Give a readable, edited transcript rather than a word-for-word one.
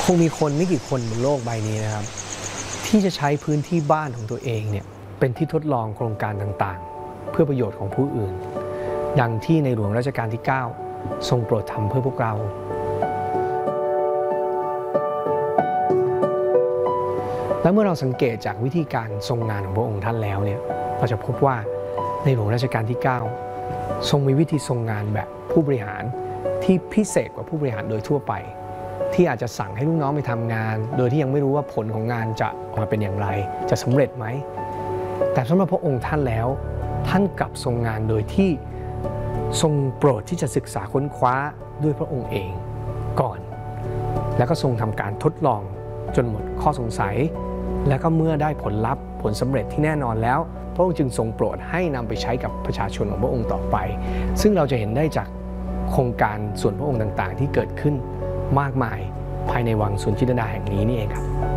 คงมีคนไม่กี่คนบนโลกใบนี้นะครับที่จะใช้พื้นที่บ้านของตัวเองเนี่ยเป็นที่ทดลองโครงการต่างๆเพื่อประโยชน์ของผู้อื่นดังที่ในหลวงรัชกาลที่ 9 ทรงโปรดทำเพื่อพวกเราและเมื่อเราสังเกตจากวิธีการทรงงานของพระองค์ท่านแล้วเนี่ยเราจะพบว่าในหลวงรัชกาลที่ 9 ทรงมีวิธีทรงงานแบบผู้บริหารที่พิเศษกว่าผู้บริหารโดยทั่วไปที่อาจจะสั่งให้ลูกน้องไปทำงานโดยที่ยังไม่รู้ว่าผลของงานจะออกมาเป็นอย่างไรจะสำเร็จไหมแต่สำหรับพระองค์ท่านแล้วท่านกลับทรงงานโดยที่ทรงโปรดที่จะศึกษาค้นคว้าด้วยพระองค์เองก่อนแล้วก็ทรงทำการทดลองจนหมดข้อสงสัยและก็เมื่อได้ผลลัพธ์ผลสำเร็จที่แน่นอนแล้วพระองค์จึงทรงโปรดให้นำไปใช้กับประชาชนของพระองค์ต่อไปซึ่งเราจะเห็นได้จากโครงการส่วนพระองค์ต่างๆที่เกิดขึ้นมากมายภายในวังสวนจินตนาแห่งนี้นี่เองครับ